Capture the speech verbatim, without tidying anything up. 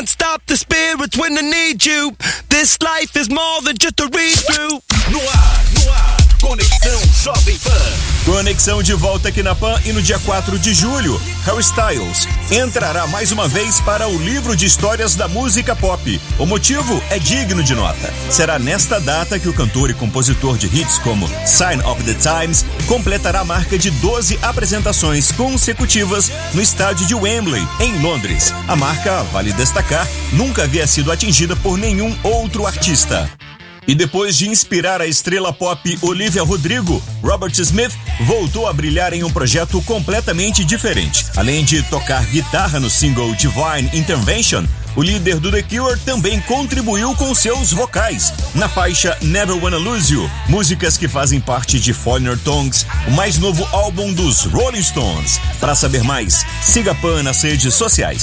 Stop the spirits when I need you. This life is more than just a read-through. No ar, no ar, Conexão Jovem Pan. Conexão de volta aqui na Pan e no dia quatro de julho, Harry Styles entrará mais uma vez para o livro de histórias da música pop. O motivo é digno de nota. Será nesta data que o cantor e compositor de hits como Sign of the Times completará a marca de doze apresentações consecutivas no estádio de Wembley, em Londres. A marca, vale destacar, nunca havia sido atingida por nenhum outro artista. E depois de inspirar a estrela pop Olivia Rodrigo, Robert Smith voltou a brilhar em um projeto completamente diferente. Além de tocar guitarra no single Divine Intervention, o líder do The Cure também contribuiu com seus vocais na faixa Never Wanna Lose You, músicas que fazem parte de Foreigner Tongues, o mais novo álbum dos Rolling Stones. Para saber mais, siga a Pan nas redes sociais.